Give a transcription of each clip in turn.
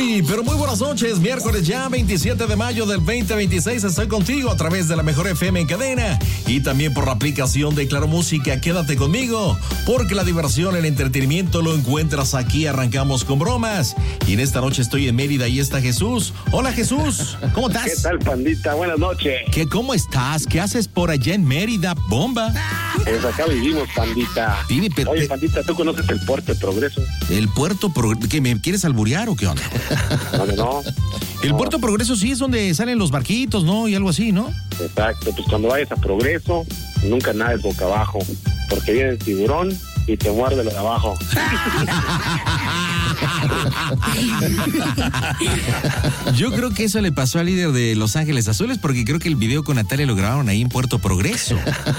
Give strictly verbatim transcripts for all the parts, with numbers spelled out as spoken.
Muy, pero muy buenas noches. Miércoles ya, veintisiete de mayo del veinte veintiséis. Estoy contigo a través de la Mejor F M en cadena y también por la aplicación de Claro Música. Quédate conmigo, porque la diversión, el entretenimiento lo encuentras aquí. Arrancamos con bromas. Y en esta noche estoy en Mérida y está Jesús. Hola, Jesús. ¿Cómo estás? ¿Qué tal, pandita? Buenas noches. ¿Qué, cómo estás? ¿Qué haces por allá en Mérida? Bomba. Pues acá vivimos, pandita. Dime, pero, Oye, pandita, ¿tú conoces el Puerto de Progreso? ¿El Puerto Progreso? ¿Qué, me quieres alburear o qué onda? No, no, no. El no. Puerto Progreso sí es donde salen los barquitos, ¿no? Y algo así, ¿no? Exacto, pues cuando vayas a Progreso, nunca nades boca abajo, porque viene el tiburón y te muerde lo de abajo. Yo creo que eso le pasó al líder de Los Ángeles Azules, porque creo que el video con Natalia lo grabaron ahí en Puerto Progreso.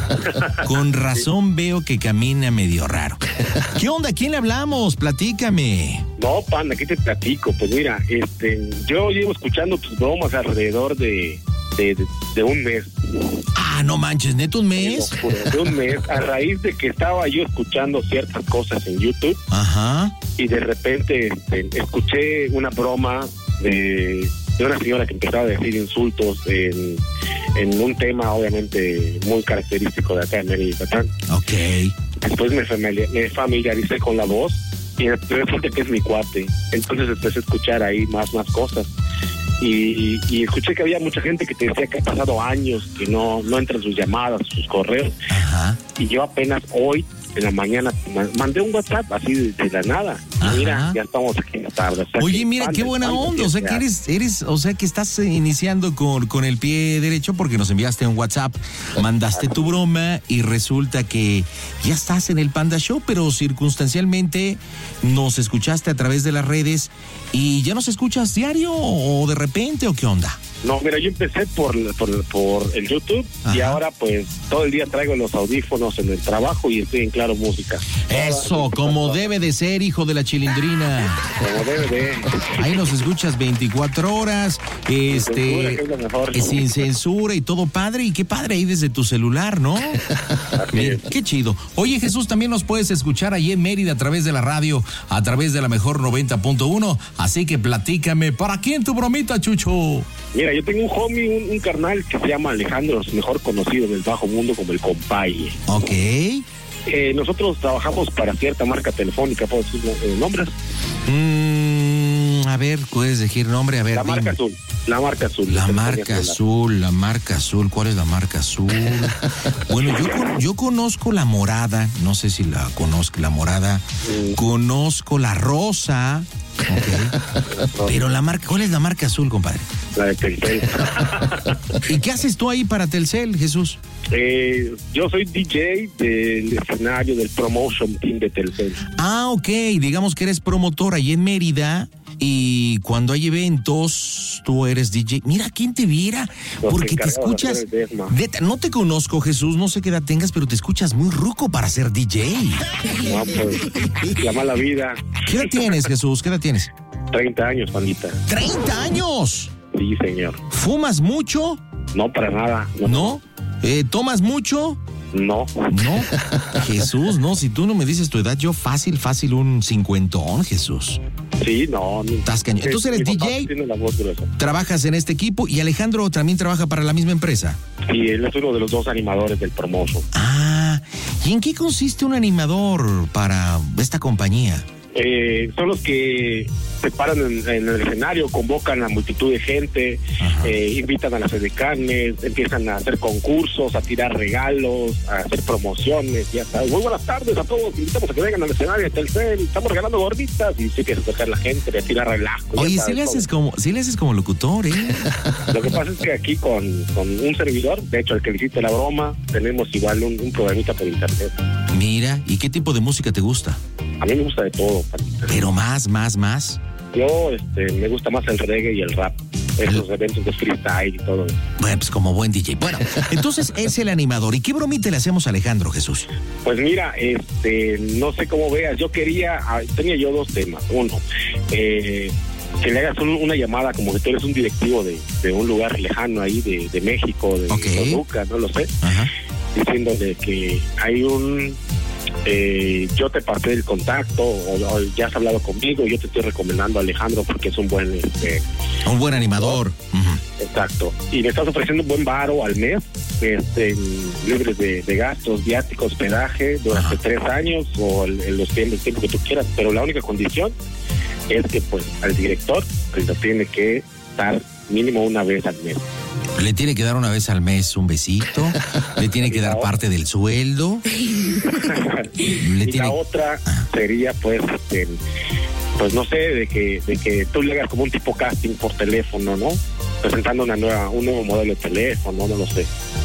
Con razón veo que camina medio raro. ¿Qué onda? ¿A quién le hablamos? Platícame. No, panda, ¿qué te platico? Pues mira, este, yo llevo escuchando tus bromas alrededor de, de, de, de un mes. Ah, no manches, ¿neto un mes? De un mes, a raíz de que estaba yo escuchando ciertas cosas en YouTube. Ajá. Y de repente este, escuché una broma de, de una señora que empezaba a decir insultos en, en un tema obviamente muy característico de acá en Mérida, Yucatán. Ok. Después me, familiar, me familiaricé con la voz y resulta que es mi cuate. Entonces empecé a escuchar ahí más, más cosas. Y, y escuché que había mucha gente que te decía que ha pasado años que no, no entran sus llamadas, sus correos. Ajá. Y yo apenas hoy en la mañana mandé un WhatsApp así de, de la nada. Ajá. Mira, ya estamos aquí en la tarde. O sea, Oye, que mira, fan qué del buena fan onda. del O sea, que teatro. eres, eres, o sea, que estás eh, iniciando con, con el pie derecho porque nos enviaste un WhatsApp, mandaste tu broma y resulta que ya estás en el Panda Show, pero circunstancialmente nos escuchaste a través de las redes y ya nos escuchas diario o de repente o qué onda. No, mira, yo empecé por, por, por el YouTube. Ajá. Y ahora pues todo el día traigo los audífonos en el trabajo y estoy en Claro Música. Eso, como debe de ser, hijo de la chilindrina. Como debe de. Ahí nos escuchas veinticuatro horas, este, censura, que es lo mejor. Sin censura y todo padre, y qué padre ahí desde tu celular, ¿no? Mira, qué chido. Oye, Jesús, también nos puedes escuchar ahí en Mérida a través de la radio, a través de la Mejor noventa punto uno, así que platícame, ¿para quién tu bromita, Chucho? Mira, yo tengo un homie, un, un carnal que se llama Alejandro, mejor conocido en el bajo mundo como el Compay. Ok. Eh, nosotros trabajamos para cierta marca telefónica, ¿puedo decir eh, nombres? Mm, a ver, puedes decir nombre, a ver. La dime. marca azul, la marca azul. La marca azul, la marca azul, ¿cuál es la marca azul? Bueno, yo, con, yo conozco la morada, no sé si la conozco, la morada, mm. conozco la rosa. Okay. Pero la marca, ¿cuál es la marca azul, compadre? La de Telcel. ¿Y qué haces tú ahí para Telcel, Jesús? Eh, yo soy D J del escenario del promotion team de Telcel. Ah, ok, digamos que eres promotor ahí en Mérida y cuando hay eventos tú eres D J. Mira, ¿quién te viera? Porque te escuchas... De, no te conozco, Jesús, no sé qué edad tengas, pero te escuchas muy ruco para ser D J. No, pues, la mala vida. ¿Qué edad tienes, Jesús? ¿Qué edad tienes? treinta años, pandita. ¿treinta años? Sí, señor. ¿Fumas mucho? No, para nada. ¿No? ¿No? Eh, ¿Tomas mucho? No. No. Jesús, no, si tú no me dices tu edad, yo fácil, fácil un cincuentón, Jesús. Sí, no. no. Estás cañón. Entonces eres D J, trabajas en este equipo y Alejandro también trabaja para la misma empresa. Sí, él es uno de los dos animadores del Promotion. Ah, ¿y en qué consiste un animador para esta compañía? Eh, son los que se paran en, en el escenario, convocan a multitud de gente, eh, invitan a las edecanes, empiezan a hacer concursos, a tirar regalos, a hacer promociones, ya sabes. Muy buenas tardes a todos, invitamos a que vengan al escenario de Telcel, estamos regalando gorditas y sí que se toca la gente, le tira relajo. Oye, si le haces como, si le haces como locutor, ¿eh? Lo que pasa es que aquí con, con un servidor, de hecho al que le hiciste la broma, tenemos igual un, un programita por internet. Mira, ¿y qué tipo de música te gusta? A mí me gusta de todo, Patita. Pero más, más, más. Yo, este, me gusta más el reggae y el rap. Esos el... eventos de freestyle y todo. Bueno, pues como buen D J. Bueno, entonces es el animador. ¿Y qué bromita le hacemos a Alejandro, Jesús? Pues mira, este, no sé cómo veas. Yo quería, tenía yo dos temas. Uno, eh, que le hagas un, una llamada como que tú eres un directivo de, de un lugar lejano ahí, de, de México, de okay. Toluca, no lo sé. Ajá. Diciéndole que hay un eh, yo te pasé el contacto o, o ya has hablado conmigo, yo te estoy recomendando a Alejandro porque es un buen este un buen animador. Uh-huh. Exacto, y me estás ofreciendo un buen varo al mes, este, libre de, de gastos, viáticos, hospedaje durante uh-huh. tres años o el, el, los tiempos, el tiempo que tú quieras, pero la única condición es que pues al director pues, lo tiene que dar mínimo una vez al mes. Le tiene que dar una vez al mes un besito, le tiene que dar parte del sueldo. le y tiene... la otra sería pues este, pues no sé, de que de que tú le hagas como un tipo casting por teléfono, ¿no? Presentando una nueva un nuevo modelo de teléfono, no lo sé.